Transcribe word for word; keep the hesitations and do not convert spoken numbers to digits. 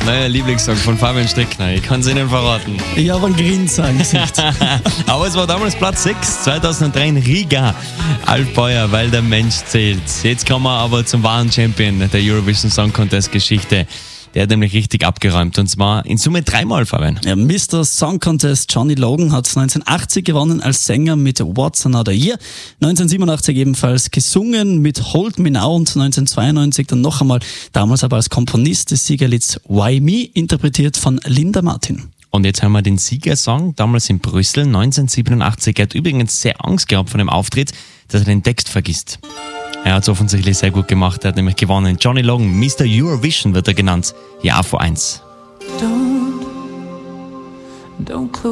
neuer Lieblingssong von Fabian Strickner. Ich kann es Ihnen verraten. Ich habe einen Grinser im Gesicht. Aber es war damals Platz sechs, zweitausenddrei in Riga. Altbeuer, weil der Mensch zählt. Jetzt kommen wir aber zum wahren Champion der Eurovision Song Contest Geschichte. Der hat nämlich richtig abgeräumt, und zwar in Summe dreimal, Fabian. Ja, Mister Song Contest Johnny Logan hat neunzehnhundertachtzig gewonnen als Sänger mit What's Another Year, neunzehnhundertsiebenundachtzig ebenfalls gesungen mit Hold Me Now und neunzehnhundertzweiundneunzig dann noch einmal, damals aber als Komponist des Siegerlieds Why Me, interpretiert von Linda Martin. Und jetzt haben wir den Siegersong, damals in Brüssel, neunzehnhundertsiebenundachtzig. Er hat übrigens sehr Angst gehabt von dem Auftritt, dass er den Text vergisst. Er hat es offensichtlich sehr gut gemacht, er hat nämlich gewonnen. Johnny Logan, Mister Eurovision wird er genannt. Ja, vor eins. Don't, don't close